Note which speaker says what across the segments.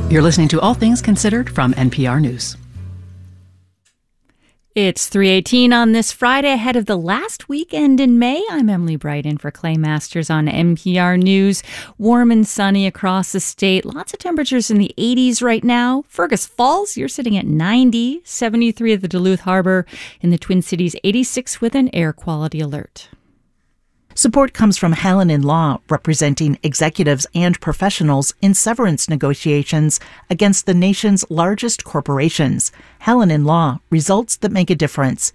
Speaker 1: You're listening to All Things Considered from NPR News.
Speaker 2: It's 3:18 on this Friday ahead of the last weekend in May. I'm Emily Brighton for Clay Masters on NPR News. Warm and sunny across the state. Lots of temperatures in the 80s right now. Fergus Falls, you're sitting at 90. 73 at the Duluth Harbor. In the Twin Cities, 86 with an air quality alert.
Speaker 3: Support comes from Hallinan Law, representing executives and professionals in severance negotiations against the nation's largest corporations. Hallinan Law, results that make a difference.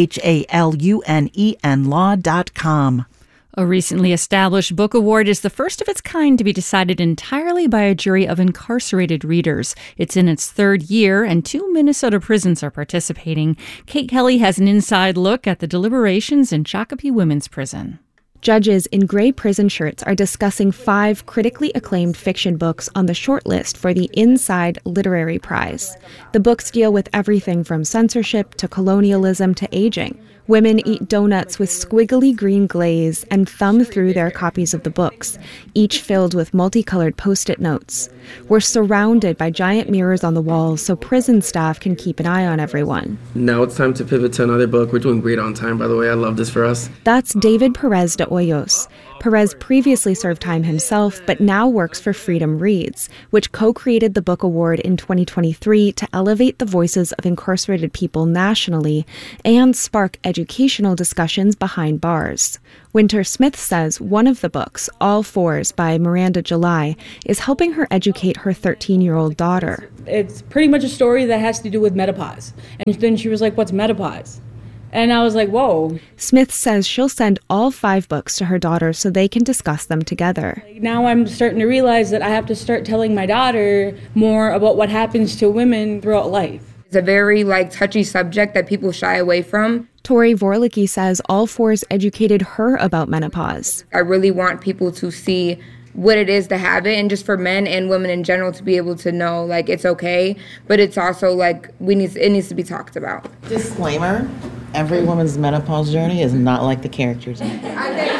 Speaker 3: HALUNEN law.com.
Speaker 2: A recently established book award is the first of its kind to be decided entirely by a jury of incarcerated readers. It's in its third year, and 2 Minnesota prisons are participating. Kate Kelly has an inside look at the deliberations in Shakopee Women's Prison.
Speaker 4: Judges in gray prison shirts are discussing 5 critically acclaimed fiction books on the shortlist for the Inside Literary Prize. The books deal with everything from censorship to colonialism to aging. Women eat donuts with squiggly green glaze and thumb through their copies of the books, each filled with multicolored Post-it notes. We're surrounded by giant mirrors on the walls so prison staff can keep an eye on everyone.
Speaker 5: Now it's time to pivot to another book. We're doing great on time, by the way. I love this for us.
Speaker 4: That's David Perez de Hoyos. Perez previously served time himself, but now works for Freedom Reads, which co-created the book award in 2023 to elevate the voices of incarcerated people nationally and spark educational discussions behind bars. Winter Smith says one of the books, All Fours by Miranda July, is helping her educate her 13-year-old daughter.
Speaker 6: It's pretty much a story that has to do with menopause. And then she was like, "What's menopause?" And I was like, whoa.
Speaker 4: Smith says she'll send all 5 books to her daughter so they can discuss them together.
Speaker 6: Now I'm starting to realize that I have to start telling my daughter more about what happens to women throughout life.
Speaker 7: It's a very touchy subject that people shy away from.
Speaker 4: Tori Vorlicki says All Fours educated her about menopause.
Speaker 7: I really want people to see what it is to have it, and just for men and women in general to be able to know it's okay, but it's also it needs to be talked about.
Speaker 8: Disclaimer, every woman's menopause journey is not like the characters in it.
Speaker 7: You're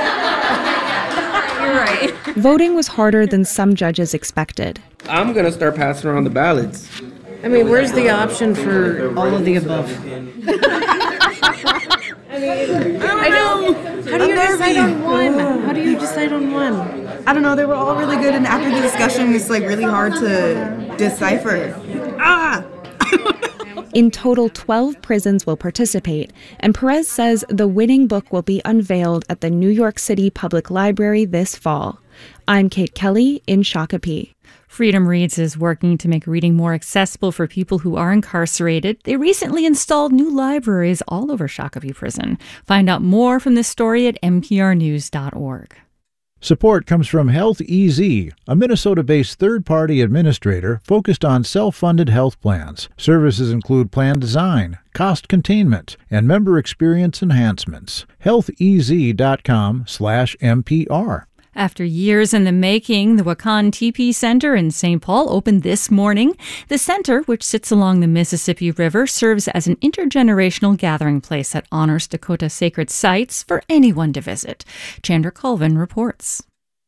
Speaker 7: right.
Speaker 4: Voting was harder than some judges expected.
Speaker 5: I'm going to start passing around the ballots.
Speaker 9: I mean, where's the option for all of the above?
Speaker 8: I know.
Speaker 9: How do you decide on one? How do you decide on one?
Speaker 10: I don't know, they were all really good, and after the discussion, it's really hard to decipher.
Speaker 4: In total, 12 prisons will participate, and Perez says the winning book will be unveiled at the New York City Public Library this fall. I'm Kate Kelly in Shakopee.
Speaker 2: Freedom Reads is working to make reading more accessible for people who are incarcerated. They recently installed new libraries all over Shakopee Prison. Find out more from this story at nprnews.org.
Speaker 11: Support comes from Health EZ, a Minnesota-based third-party administrator focused on self-funded health plans. Services include plan design, cost containment, and member experience enhancements. healthez.com/MPR.
Speaker 2: After years in the making, the Wakan Teepee Center in St. Paul opened this morning. The center, which sits along the Mississippi River, serves as an intergenerational gathering place that honors Dakota sacred sites for anyone to visit. Chandra Colvin reports.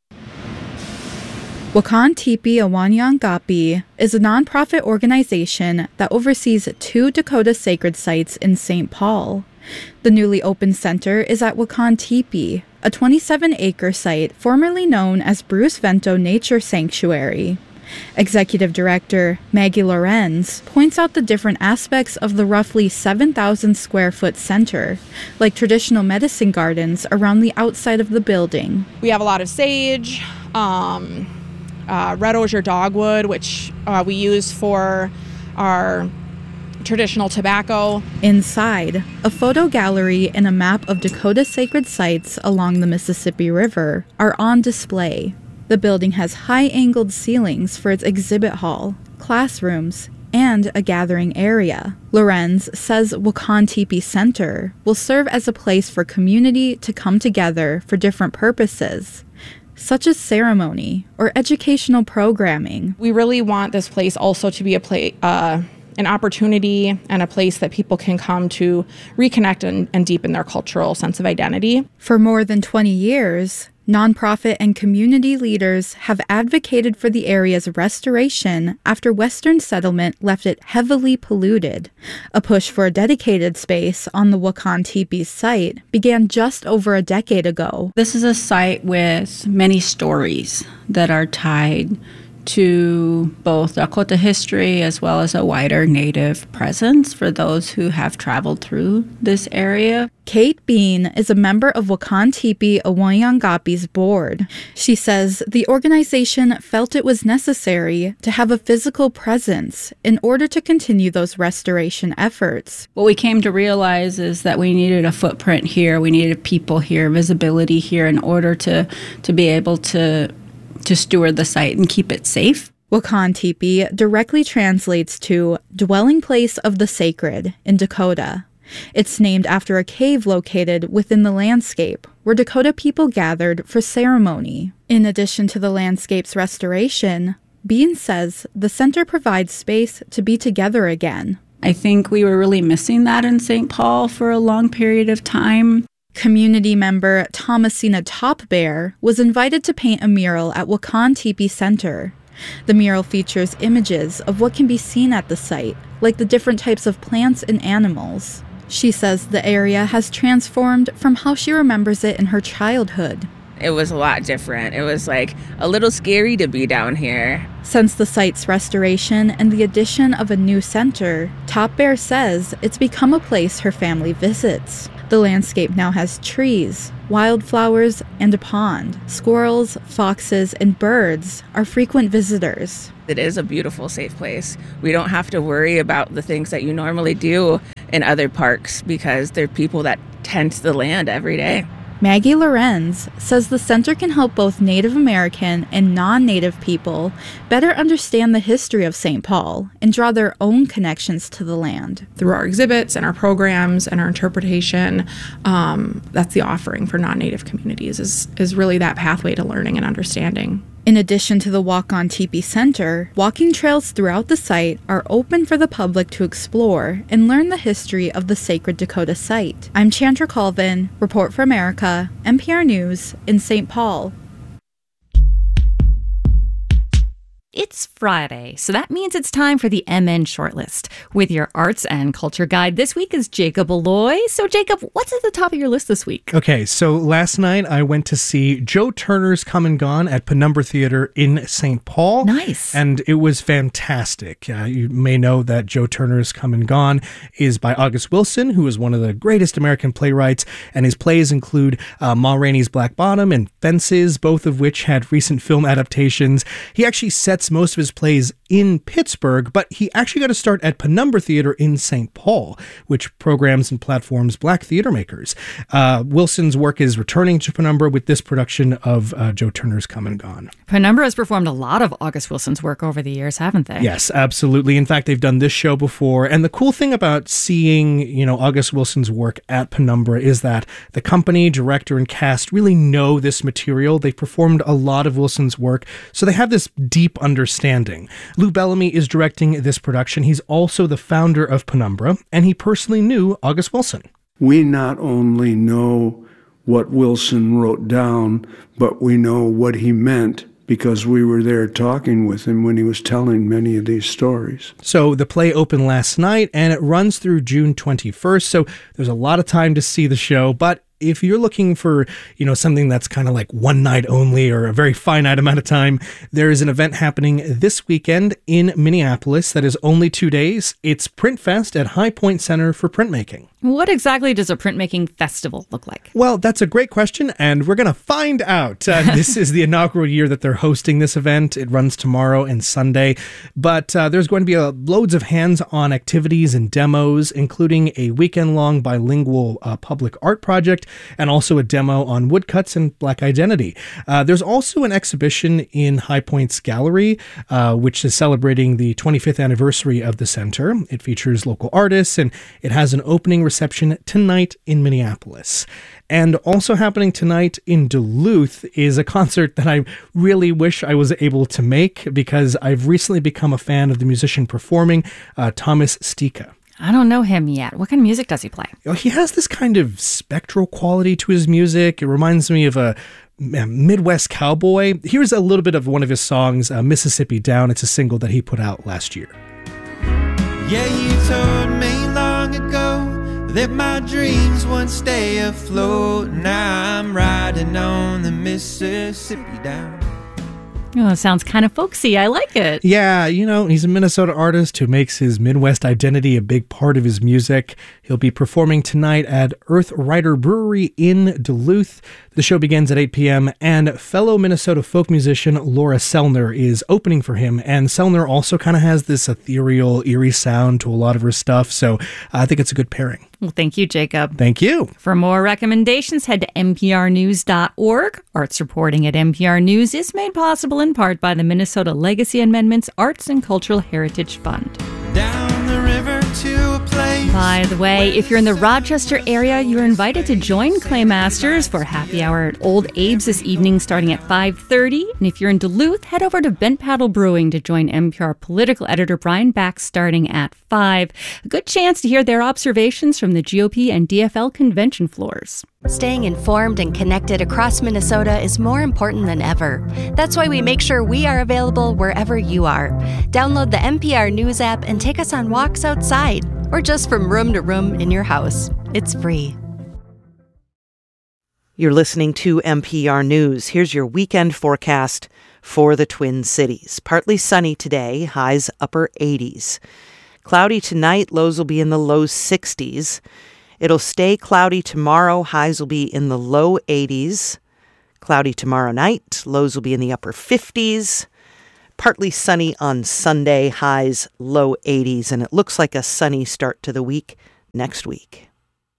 Speaker 12: Wakan Teepee Awanyangapi is a nonprofit organization that oversees 2 Dakota sacred sites in St. Paul. The newly opened center is at Wakan Teepee, a 27-acre site formerly known as Bruce Vento Nature Sanctuary. Executive Director Maggie Lorenz points out the different aspects of the roughly 7,000-square-foot center, like traditional medicine gardens around the outside of the building.
Speaker 13: We have a lot of sage, red osier dogwood, which we use for our traditional tobacco.
Speaker 12: Inside, a photo gallery and a map of Dakota sacred sites along the Mississippi River are on display. The building has high-angled ceilings for its exhibit hall, classrooms, and a gathering area. Lorenz says Wakan Teepee Center will serve as a place for community to come together for different purposes, such as ceremony or educational programming.
Speaker 13: We really want this place also to be an opportunity and a place that people can come to reconnect and deepen their cultural sense of identity.
Speaker 12: For more than 20 years, Nonprofit and community leaders have advocated for the area's restoration after Western settlement left it heavily polluted. A push for a dedicated space on the Wakan Tipi site began just over a decade ago.
Speaker 14: This is a site with many stories that are tied to both Dakota history as well as a wider Native presence for those who have traveled through this area.
Speaker 12: Kate Bean is a member of Wakan Tipi Awanyangapi's board. She says the organization felt it was necessary to have a physical presence in order to continue those restoration efforts.
Speaker 14: What we came to realize is that we needed a footprint here, we needed people here, visibility here in order to be able to steward the site and keep it safe.
Speaker 12: Wakan Tipi directly translates to dwelling place of the sacred in Dakota. It's named after a cave located within the landscape where Dakota people gathered for ceremony. In addition to the landscape's restoration, Bean says the center provides space to be together again.
Speaker 14: I think we were really missing that in St. Paul for a long period of time.
Speaker 12: Community member Thomasina Topbear was invited to paint a mural at Wakan Tipi Center. The mural features images of what can be seen at the site, like the different types of plants and animals. She says the area has transformed from how she remembers it in her childhood.
Speaker 15: It was a lot different. It was like a little scary to be down here.
Speaker 12: Since the site's restoration and the addition of a new center, Topbear says it's become a place her family visits. The landscape now has trees, wildflowers, and a pond. Squirrels, foxes, and birds are frequent visitors.
Speaker 15: It is a beautiful, safe place. We don't have to worry about the things that you normally do in other parks because there are people that tend to the land every day.
Speaker 12: Maggie Lorenz says the center can help both Native American and non-Native people better understand the history of St. Paul and draw their own connections to the land.
Speaker 13: Through our exhibits and our programs and our interpretation, that's the offering for non-Native communities, is really that pathway to learning and understanding.
Speaker 12: In addition to the Wakan Tipi Center, walking trails throughout the site are open for the public to explore and learn the history of the sacred Dakota site. I'm Chandra Colvin, Report for America, NPR News, in St. Paul.
Speaker 2: It's Friday, so that means it's time for the MN Shortlist. With your arts and culture guide this week is Jacob Alloy. So Jacob, what's at the top of your list this week?
Speaker 16: Okay, so last night I went to see Joe Turner's Come and Gone at Penumbra Theater in St. Paul.
Speaker 2: Nice.
Speaker 16: And it was fantastic. You may know that Joe Turner's Come and Gone is by August Wilson, who is one of the greatest American playwrights, and his plays include Ma Rainey's Black Bottom and Fences, both of which had recent film adaptations. He actually sets most of his plays in Pittsburgh, but he actually got to start at Penumbra Theater in St. Paul, which programs and platforms Black theater makers. Wilson's work is returning to Penumbra with this production of Joe Turner's Come and Gone.
Speaker 2: Penumbra has performed a lot of August Wilson's work over the years, haven't they?
Speaker 16: Yes, absolutely. In fact, they've done this show before. And the cool thing about seeing, August Wilson's work at Penumbra is that the company, director, and cast really know this material. They've performed a lot of Wilson's work, so they have this deep understanding. Lou Bellamy is directing this production. He's also the founder of Penumbra, and he personally knew August Wilson.
Speaker 17: We not only know what Wilson wrote down, but we know what he meant because we were there talking with him when he was telling many of these stories.
Speaker 16: So the play opened last night, and it runs through June 21st, so there's a lot of time to see the show, but if you're looking for, something that's kind of like one night only or a very finite amount of time, there is an event happening this weekend in Minneapolis that is only 2 days. It's Print Fest at High Point Center for Printmaking.
Speaker 2: What exactly does a printmaking festival look like?
Speaker 16: Well, that's a great question, and we're going to find out. This is the inaugural year that they're hosting this event. It runs tomorrow and Sunday, but there's going to be loads of hands-on activities and demos, including a weekend-long bilingual public art project, and also a demo on woodcuts and Black identity. There's also an exhibition in High Point's gallery, which is celebrating the 25th anniversary of the center. It features local artists, and it has an opening reception tonight in Minneapolis. And also happening tonight in Duluth is a concert that I really wish I was able to make because I've recently become a fan of the musician performing, Thomas Stika.
Speaker 2: I don't know him yet. What kind of music does he play?
Speaker 16: He has this kind of spectral quality to his music. It reminds me of a Midwest cowboy. Here's a little bit of one of his songs, Mississippi Down. It's a single that he put out last year.
Speaker 18: Yeah, you told me long ago that my dreams won't stay afloat. Now I'm riding on the Mississippi Down.
Speaker 2: Oh, sounds kind of folksy. I like it.
Speaker 16: Yeah, he's a Minnesota artist who makes his Midwest identity a big part of his music. He'll be performing tonight at Earth Rider Brewery in Duluth. The show begins at 8 p.m. and fellow Minnesota folk musician Laura Sellner is opening for him. And Sellner also kind of has this ethereal, eerie sound to a lot of her stuff. So I think it's a good pairing.
Speaker 2: Well, thank you, Jacob.
Speaker 16: Thank you.
Speaker 2: For more recommendations, head to nprnews.org. Arts reporting at NPR News is made possible in part by the Minnesota Legacy Amendments Arts and Cultural Heritage Fund.
Speaker 18: Down the river to a place.
Speaker 2: By the way, if you're in the Rochester area, you're invited to join Claymasters for happy hour at Old Abe's this evening starting at 5:30. And if you're in Duluth, head over to Bent Paddle Brewing to join NPR political editor Brian Bax starting at 5. A good chance to hear their observations from the GOP and DFL convention floors.
Speaker 19: Staying informed and connected across Minnesota is more important than ever. That's why we make sure we are available wherever you are. Download the NPR News app and take us on walks outside or just from room to room in your house. It's free.
Speaker 20: You're listening to NPR News. Here's your weekend forecast for the Twin Cities. Partly sunny today, highs upper 80s. Cloudy tonight, lows will be in the low 60s. It'll stay cloudy tomorrow. Highs will be in the low 80s. Cloudy tomorrow night. Lows will be in the upper 50s. Partly sunny on Sunday. Highs low 80s. And it looks like a sunny start to the week next week.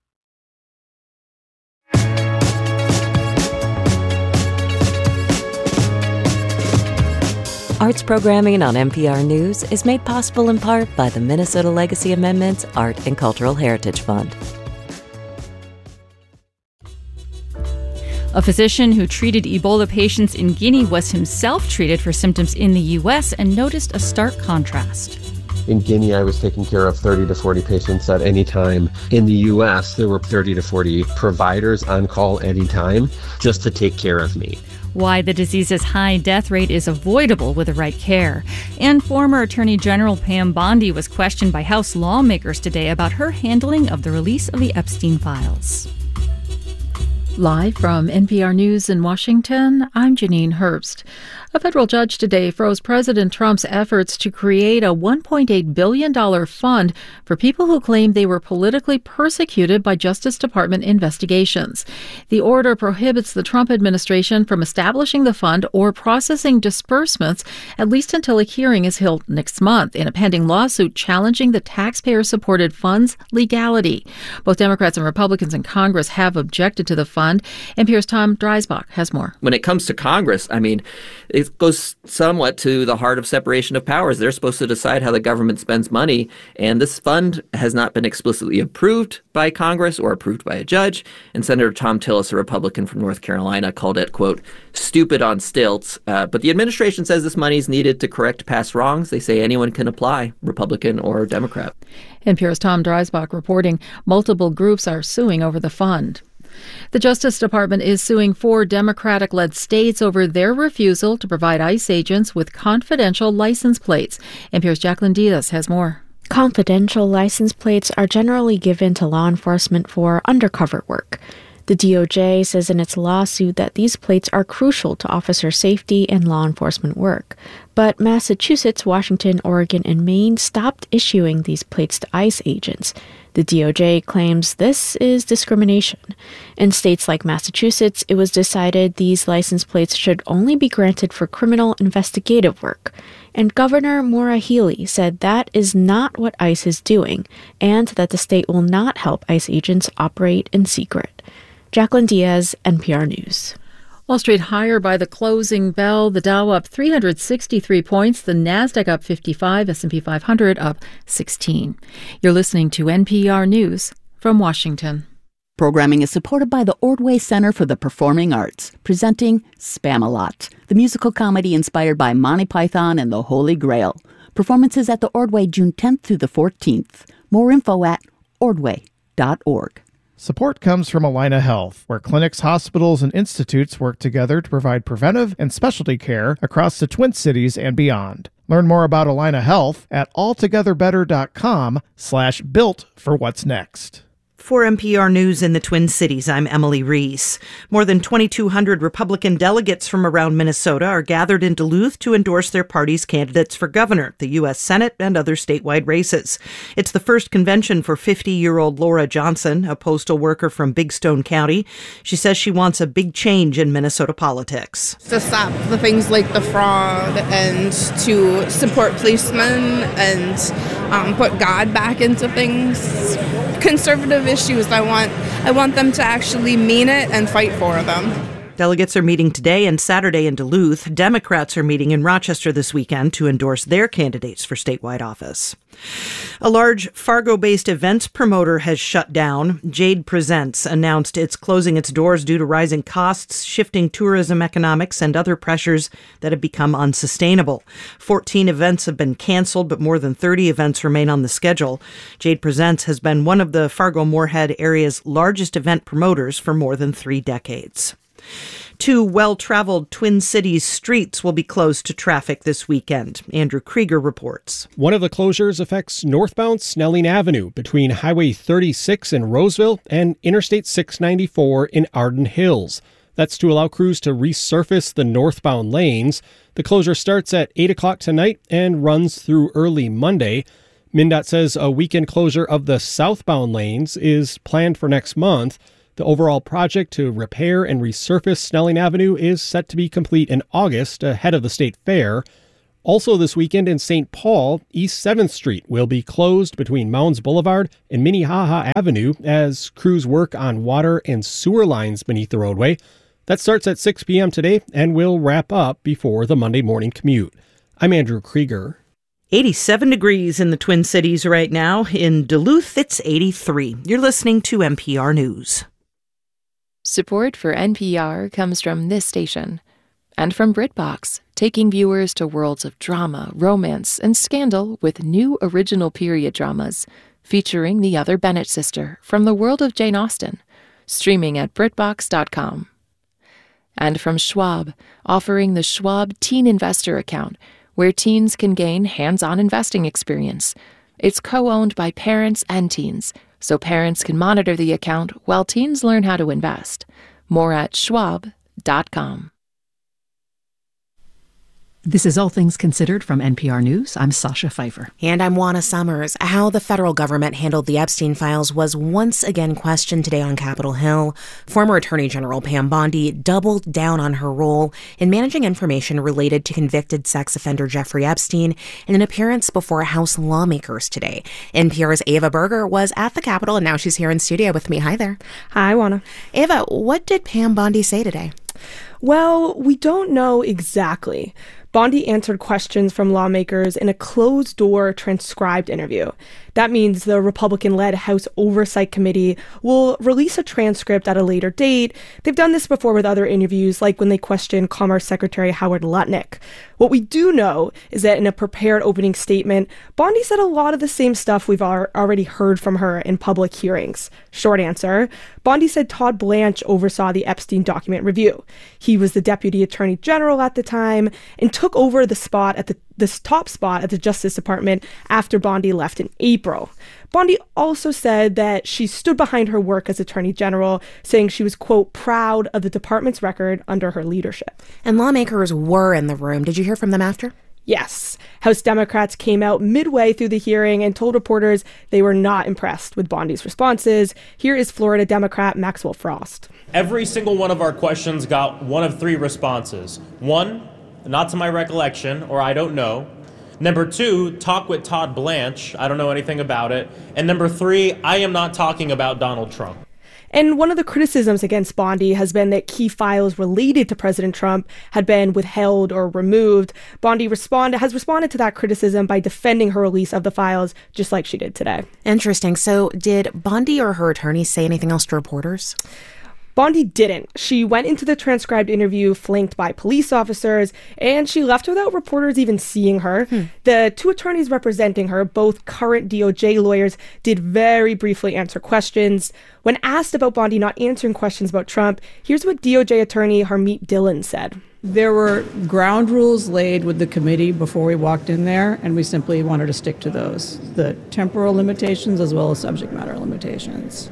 Speaker 21: Arts programming on NPR News is made possible in part by the Minnesota Legacy Amendments Art and Cultural Heritage Fund.
Speaker 2: A physician who treated Ebola patients in Guinea was himself treated for symptoms in the U.S. and noticed a stark contrast.
Speaker 22: In Guinea, I was taking care of 30 to 40 patients at any time. In the U.S., there were 30 to 40 providers on call any time just to take care of me.
Speaker 2: Why the disease's high death rate is avoidable with the right care. And former Attorney General Pam Bondi was questioned by House lawmakers today about her handling of the release of the Epstein files.
Speaker 23: Live from NPR News in Washington, I'm Janine Herbst. A federal judge today froze President Trump's efforts to create a $1.8 billion fund for people who claim they were politically persecuted by Justice Department investigations. The order prohibits the Trump administration from establishing the fund or processing disbursements, at least until a hearing is held next month in a pending lawsuit challenging the taxpayer-supported fund's legality. Both Democrats and Republicans in Congress have objected to the fund. NPR's Tom Dreisbach has more.
Speaker 24: When it comes to Congress, it goes somewhat to the heart of separation of powers. They're supposed to decide how the government spends money, and this fund has not been explicitly approved by Congress or approved by a judge. And Senator Tom Tillis, a Republican from North Carolina, called it, quote, stupid on stilts. But the administration says this money is needed to correct past wrongs. They say anyone can apply, Republican or Democrat.
Speaker 23: NPR's Tom Dreisbach reporting multiple groups are suing over the fund. The Justice Department is suing 4 Democratic-led states over their refusal to provide ICE agents with confidential license plates. NPR's Jacqueline Diaz has more.
Speaker 4: Confidential license plates are generally given to law enforcement for undercover work. The DOJ says in its lawsuit that these plates are crucial to officer safety and law enforcement work. But Massachusetts, Washington, Oregon, and Maine stopped issuing these plates to ICE agents. The DOJ claims this is discrimination. In states like Massachusetts, it was decided these license plates should only be granted for criminal investigative work. And Governor Maura Healey said that is not what ICE is doing, and that the state will not help ICE agents operate in secret. Jacqueline Diaz, NPR News.
Speaker 23: Wall Street higher by the closing bell. The Dow up 363 points. The Nasdaq up 55. S&P 500 up 16. You're listening to NPR News from Washington.
Speaker 1: Programming is supported by the Ordway Center for the Performing Arts, presenting Spam-A-Lot, the musical comedy inspired by Monty Python and the Holy Grail. Performances at the Ordway June 10th through the 14th. More info at ordway.org.
Speaker 3: Support comes from Allina Health, where clinics, hospitals, and institutes work together to provide preventive and specialty care across the Twin Cities and beyond. Learn more about Allina Health at alltogetherbetter.com/built for what's next.
Speaker 20: For NPR News in the Twin Cities, I'm Emily Reese. More than 2,200 Republican delegates from around Minnesota are gathered in Duluth to endorse their party's candidates for governor, the U.S. Senate, and other statewide races. It's the first convention for 50-year-old Laura Johnson, a postal worker from Big Stone County. She says she wants a big change in Minnesota politics.
Speaker 5: To stop the things like the fraud and to support policemen and put God back into things. Conservative issues, I want them to actually mean it and fight for them.
Speaker 20: Delegates are meeting today and Saturday in Duluth. Democrats are meeting in Rochester this weekend to endorse their candidates for statewide office. A large Fargo-based events promoter has shut down. Jade Presents announced it's closing its doors due to rising costs, shifting tourism economics, and other pressures that have become unsustainable. 14 events have been canceled, but more than 30 events remain on the schedule. Jade Presents has been one of the Fargo-Moorhead area's largest event promoters for more than 3 decades. 2 well-traveled Twin Cities streets will be closed to traffic this weekend. Andrew Krieger reports.
Speaker 6: One of the closures affects northbound Snelling Avenue between Highway 36 in Roseville and Interstate 694 in Arden Hills. That's to allow crews to resurface the northbound lanes. The closure starts at 8 o'clock tonight and runs through early Monday. MnDOT says a weekend closure of the southbound lanes is planned for next month. The overall project to repair and resurface Snelling Avenue is set to be complete in August, ahead of the state fair. Also this weekend in St. Paul, East 7th Street will be closed between Mounds Boulevard and Minnehaha Avenue as crews work on water and sewer lines beneath the roadway. That starts at 6 p.m. today and will wrap up before the Monday morning commute. I'm Andrew Krieger.
Speaker 20: 87 degrees in the Twin Cities right now. In Duluth, it's 83. You're listening to NPR News.
Speaker 7: Support for NPR comes from this station and from BritBox, taking viewers to worlds of drama, romance, and scandal with new original period dramas featuring the other Bennett sister from the world of Jane Austen, streaming at BritBox.com. And from Schwab, offering the Schwab Teen Investor Account, where teens can gain hands-on investing experience. It's co-owned by parents and teens, so parents can monitor the account while teens learn how to invest. More at schwab.com.
Speaker 1: This is All Things Considered from NPR News. I'm Sasha Pfeiffer.
Speaker 25: And I'm Juana Summers. How the federal government handled the Epstein files was once again questioned today on Capitol Hill. Former Attorney General Pam Bondi doubled down on her role in managing information related to convicted sex offender Jeffrey Epstein in an appearance before House lawmakers today. NPR's Ava Berger was at the Capitol, and now she's here in studio with me. Hi there.
Speaker 9: Hi, Juana.
Speaker 25: Ava, what did Pam Bondi say today?
Speaker 9: Well, we don't know exactly. Bondi answered questions from lawmakers in a closed-door transcribed interview. That means the Republican-led House Oversight Committee will release a transcript at a later date. They've done this before with other interviews, like when they questioned Commerce Secretary Howard Lutnick. What we do know is that in a prepared opening statement, Bondi said a lot of the same stuff we've already heard from her in public hearings. Short answer, Bondi said Todd Blanche oversaw the Epstein document review. He was the Deputy Attorney General at the time and took over the spot at this top spot at the Justice Department after Bondi left in April. Bondi also said that she stood behind her work as Attorney General, saying she was, quote, proud of the department's record under her leadership.
Speaker 25: And lawmakers were in the room. Did you hear from them after?
Speaker 9: Yes. House Democrats came out midway through the hearing and told reporters they were not impressed with Bondi's responses. Here is Florida Democrat Maxwell Frost.
Speaker 26: Every single one of our questions got one of 3 responses. 1, not to my recollection, or I don't know. Number 2, talk with Todd Blanche. I don't know anything about it. And number 3, I am not talking about Donald Trump.
Speaker 9: And one of the criticisms against Bondi has been that key files related to President Trump had been withheld or removed. Bondi has responded to that criticism by defending her release of the files, just like she did today.
Speaker 25: Interesting. So did Bondi or her attorney say anything else to reporters?
Speaker 9: Bondi didn't. She went into the transcribed interview flanked by police officers, and she left without reporters even seeing her. The two attorneys representing her, both current DOJ lawyers, did very briefly answer questions. When asked about Bondi not answering questions about Trump, here's what DOJ attorney Harmeet Dillon said.
Speaker 8: There were ground rules laid with the committee before we walked in there, and we simply wanted to stick to those, the temporal limitations as well as subject matter limitations.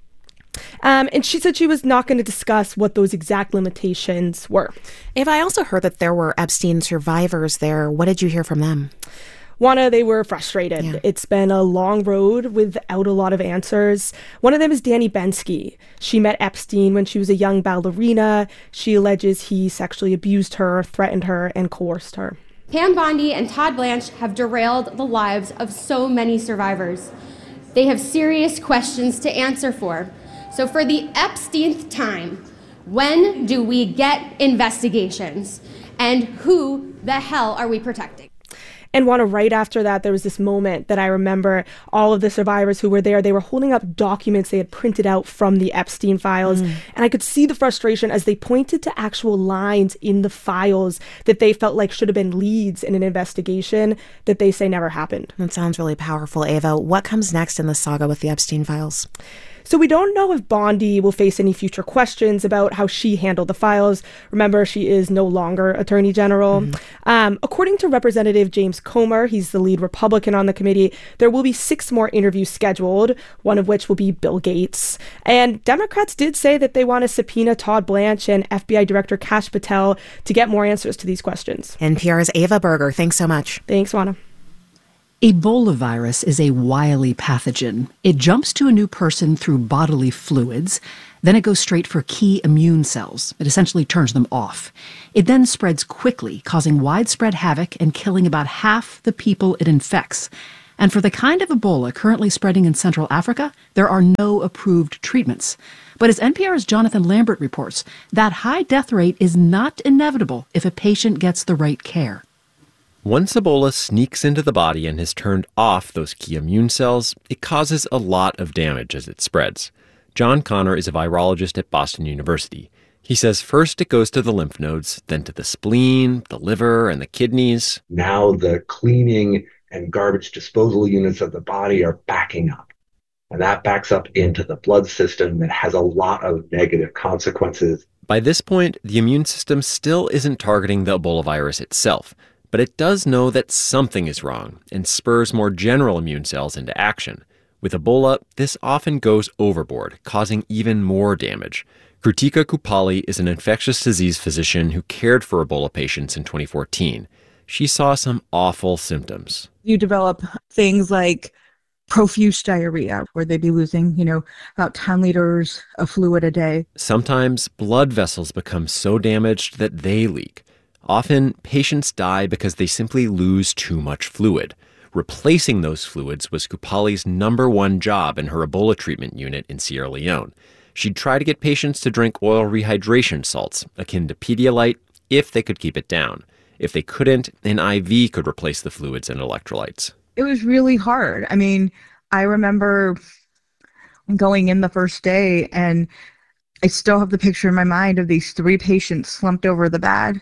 Speaker 9: And she said she was not going to discuss what those exact limitations were.
Speaker 25: Ava, I also heard that there were Epstein survivors there. What did you hear from them?
Speaker 9: Juana, they were frustrated. Yeah. It's been a long road without a lot of answers. One of them is Danny Bensky. She met Epstein when she was a young ballerina. She alleges he sexually abused her, threatened her, and coerced her.
Speaker 10: Pam Bondi and Todd Blanche have derailed the lives of so many survivors. They have serious questions to answer for. So for the Epsteinth time, when do we get investigations? And who the hell are we protecting?
Speaker 9: And Juana, right after that, there was this moment that I remember all of the survivors who were there, they were holding up documents they had printed out from the Epstein files. And I could see the frustration as they pointed to actual lines in the files that they felt like should have been leads in an investigation that they say never happened.
Speaker 25: That sounds really powerful, Ava. What comes next in the saga with the Epstein files?
Speaker 9: So we don't know if Bondi will face any future questions about how she handled the files. Remember, she is no longer Attorney General. According to Representative James Comer, he's the lead Republican on the committee, there will be 6 more interviews scheduled, one of which will be Bill Gates. And Democrats did say that they want to subpoena Todd Blanche and FBI Director Kash Patel to get more answers to these questions.
Speaker 25: NPR's Ava Berger. Thanks so much.
Speaker 9: Thanks, Juana.
Speaker 11: Ebola virus is a wily pathogen. It jumps to a new person through bodily fluids. Then it goes straight for key immune cells. It essentially turns them off. It then spreads quickly, causing widespread havoc and killing about half the people it infects. And for the kind of Ebola currently spreading in Central Africa, there are no approved treatments. But as NPR's Jonathan Lambert reports, that high death rate is not inevitable if a patient gets the right care.
Speaker 13: Once Ebola sneaks into the body and has turned off those key immune cells, it causes a lot of damage as it spreads. John Connor is a virologist at Boston University. He says first it goes to the lymph nodes, then to the spleen, the liver, and the kidneys.
Speaker 14: Now the cleaning and garbage disposal units of the body are backing up. And that backs up into the blood system that has a lot of negative consequences.
Speaker 13: By this point, the immune system still isn't targeting the Ebola virus itself. But it does know that something is wrong and spurs more general immune cells into action. With Ebola, this often goes overboard, causing even more damage. Krutika Kupali is an infectious disease physician who cared for Ebola patients in 2014. She saw some awful symptoms.
Speaker 15: You develop things like profuse diarrhea, where they'd be losing, about 10 liters of fluid a day.
Speaker 13: Sometimes blood vessels become so damaged that they leak. Often, patients die because they simply lose too much fluid. Replacing those fluids was Kupali's #1 job in her Ebola treatment unit in Sierra Leone. She'd try to get patients to drink oil rehydration salts, akin to Pedialyte, if they could keep it down. If they couldn't, an IV could replace the fluids and electrolytes.
Speaker 15: It was really hard. I mean, I remember going in the first day, and I still have the picture in my mind of these 3 patients slumped over the bed.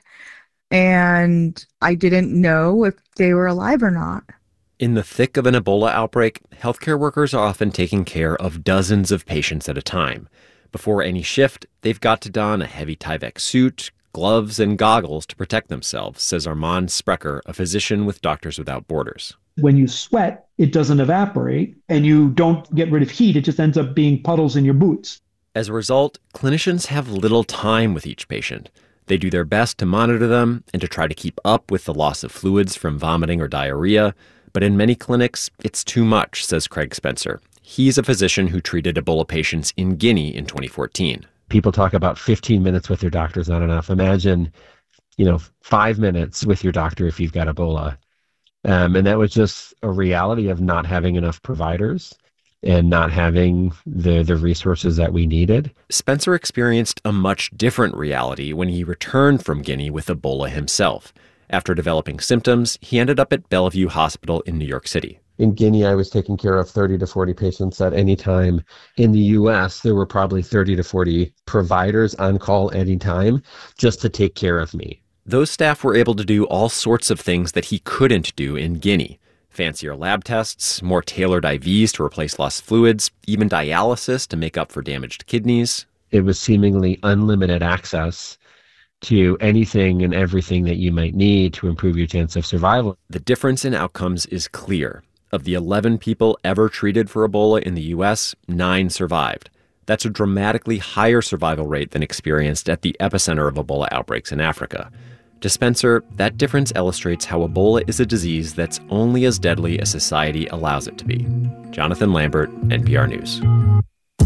Speaker 15: And I didn't know if they were alive or not.
Speaker 13: In the thick of an Ebola outbreak, healthcare workers are often taking care of dozens of patients at a time. Before any shift, they've got to don a heavy Tyvek suit, gloves, and goggles to protect themselves, says Armand Sprecher, a physician with Doctors Without Borders.
Speaker 27: When you sweat, it doesn't evaporate, and you don't get rid of heat. It just ends up being puddles in your boots.
Speaker 13: As a result, clinicians have little time with each patient. They do their best to monitor them and to try to keep up with the loss of fluids from vomiting or diarrhea. But in many clinics, it's too much, says Craig Spencer. He's a physician who treated Ebola patients in Guinea in 2014.
Speaker 22: People talk about 15 minutes with your doctor is not enough. Imagine, 5 minutes with your doctor if you've got Ebola. And that was just a reality of not having enough providers and not having the resources that we needed.
Speaker 13: Spencer experienced a much different reality when he returned from Guinea with Ebola himself. After developing symptoms, he ended up at Bellevue Hospital in New York City.
Speaker 22: In Guinea, I was taking care of 30 to 40 patients at any time. In the U.S., there were probably 30 to 40 providers on call at any time just to take care of me.
Speaker 13: Those staff were able to do all sorts of things that he couldn't do in Guinea. Fancier lab tests, more tailored IVs to replace lost fluids, even dialysis to make up for damaged kidneys.
Speaker 22: It was seemingly unlimited access to anything and everything that you might need to improve your chance of survival.
Speaker 13: The difference in outcomes is clear. Of the 11 people ever treated for Ebola in the U.S., 9 survived. That's a dramatically higher survival rate than experienced at the epicenter of Ebola outbreaks in Africa. To Spencer, that difference illustrates how Ebola is a disease that's only as deadly as society allows it to be. Jonathan Lambert, NPR News.